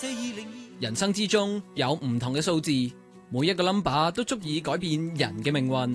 人生之中有唔同嘅數字，每一個 number 都足以改變人嘅命運。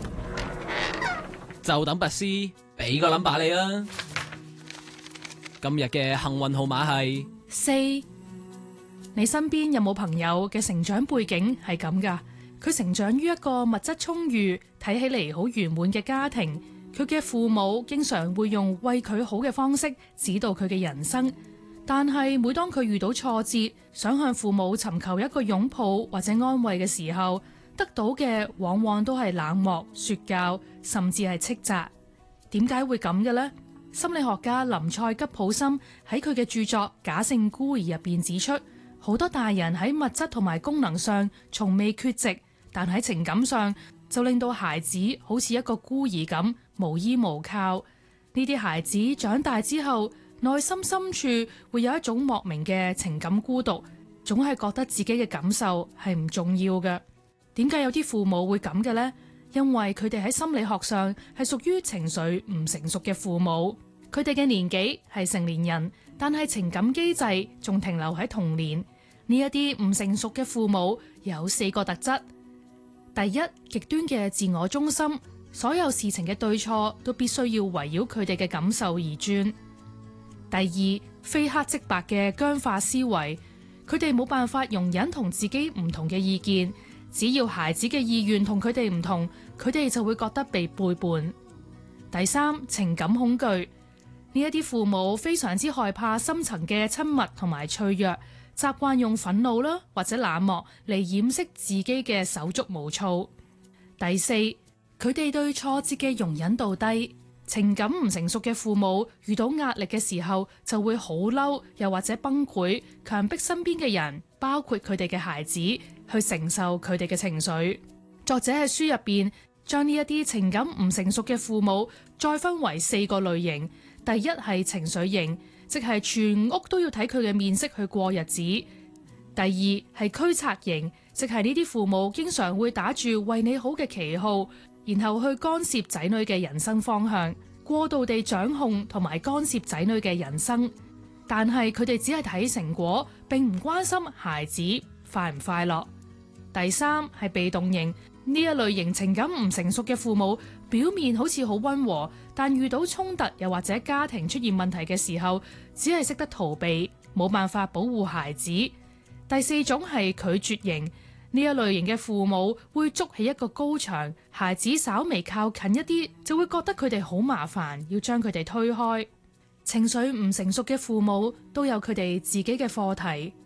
就等拔絲俾個 number你啦。今日嘅幸運號碼係 4。你身邊有冇朋友嘅成長背景係咁㗎？佢成長於一個物質充裕、睇起嚟好圓滿嘅家庭，佢嘅父母經常會用為佢好嘅方式指導佢嘅人生。但係每當佢遇到挫折，想向父母尋求一個擁抱或者安慰嘅時候，得到嘅往往都係冷漠、說教，甚至係斥責。點解會咁嘅呢？心理學家林賽吉普森喺佢嘅著作《假性孤兒》入邊指出，好多大人喺物質同埋功能上從未缺席，但喺情感上就令到孩子好似一個孤兒咁，無依無靠。呢啲孩子長大之後，內心深處會有一種莫名嘅情感孤獨，總係覺得自己嘅感受係唔重要嘅。點解有啲父母會咁嘅呢？因為佢哋喺心理學上係屬於情緒唔成熟嘅父母，佢哋嘅年紀係成年人，但係情感機制仲停留喺童年。呢一啲唔成熟嘅父母有4個特質：第一，極端嘅自我中心，所有事情嘅對錯都必須要圍繞佢哋嘅感受而轉。第二，非黑即白嘅僵化思維，佢哋冇辦法容忍同自己唔同嘅意見，只要孩子嘅意願同佢哋唔同，佢哋就會覺得被背叛。第三，情感恐懼，呢一啲父母非常之害怕深層嘅親密同埋脆弱，習慣用憤怒啦或者冷漠嚟掩飾自己嘅手足無措。第四，佢哋對挫折嘅容忍度低。情感唔成熟嘅父母遇到壓力嘅時候就會好嬲，又或者崩潰，強迫身邊嘅人，包括佢哋嘅孩子，去承受佢哋嘅情緒。作者喺書入邊將呢一啲情感唔成熟嘅父母再分為4個類型。第一係情緒型，即係全屋都要睇佢嘅面色去過日子。第二係驅策型，即係呢啲父母經常會打住為你好嘅旗號，然後去干涉仔女嘅人生方向，過度地掌控同埋干涉仔女嘅人生。但係佢哋只係睇成果，並唔關心孩子快唔快樂。第三係被動型，呢一類型情感唔成熟嘅父母，表面好似好溫和，但遇到衝突又或者家庭出現問題嘅時候，只係識得逃避，冇辦法保護孩子。第四種係拒絕型，呢一類型嘅父母會築起一個高牆，孩子稍微靠近一啲就會覺得佢哋好麻煩，要將佢哋推開。情緒唔成熟嘅父母都有佢哋自己嘅課題，